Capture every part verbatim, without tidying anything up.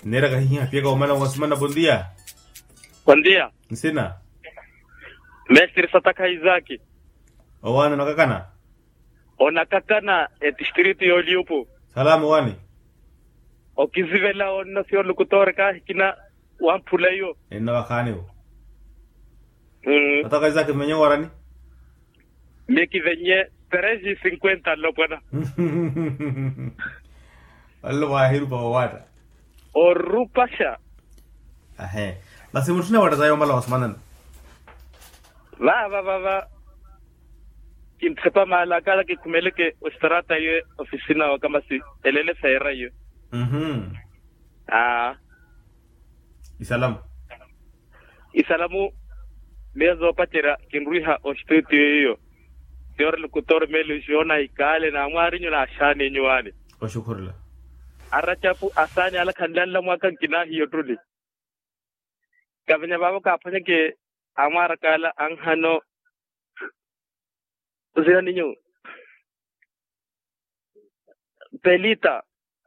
Nera kahinya pia ka umana wasimana bom dia. Bom dia. Nsina. Mestre Sataka Izaki. Owana nakakana. Onakakana e distrito yoliupo. Salamu wani. Okizivela onna sio locutor ka kina wampula yo. Enna wakani o. Mm. Sataka Izaki menyo warani. Meki venye treze e cinquenta lopana. Allo wahiru pa wata. O rupasha. Ahe. Basi mutuna wata zayo mala wasmanan. Va va va va. Kimsepa malakala ki kumeleke ostarata yo oficina wa kama si elele saira yo. Mhm. Ah. Isalamu. Isalamu mezo patera kinruiha ostudio yo. Dior locutor melo jona ikale na mwari na shani nyuani. O shukurla. Arachapu asani ala kandala mwaka kina hiyo trudi. Kabanya babo ka fanya ke amara kala ang hano zira ninyo pelita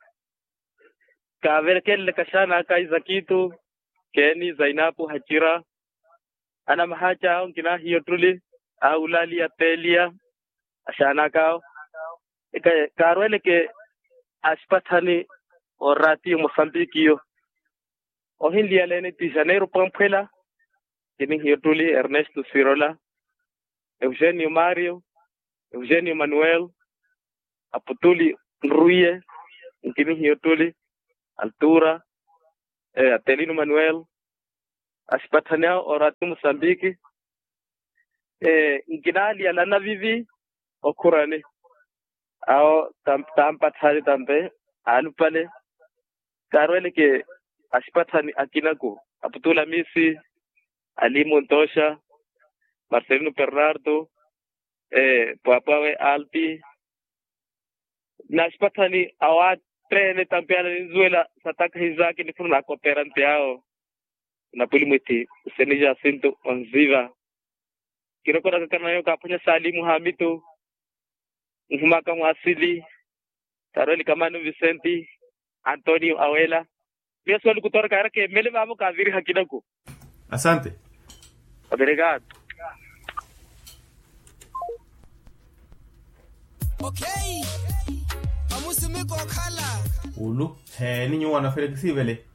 ka verkel kashana kai zakitu keni Zainabu Hajira ana mahaja on kina hiyo trudi aulali ya pelia ashana kao ka karwele ke aspatani orati Mozambique yo o hindi alene ti Janeiro Pampela kini hiyo trudi Ernesto Sirola Eugenio Mario Eugenio Manuel Apotuli Ruye kini hiyo trudi Altura eh Atelino Manuel aspatania orati Mozambique eh nginali alana vivi okurane ao tam tampatali tambe alupale karwele ke aspatani akinako Apotula Misi Ali Montosha Marcelino Bernardo eh Papawe Alpi naspatani awat trene tampiana Venezuela Sataka Izaki ni funa cooperante yao na pulimiti Senija Sinto Onziva kirokora kana yo kapanya Salimu Hamito Nhumaka Mwasili Karoli Kamano Vicente Antonio Awela Mia swali kutora kara ke mele vamo kaviri hakidako. Asante. Obrigado. Okay. Amusimiko kala. Ulu, he ninyo wana fere kisivele.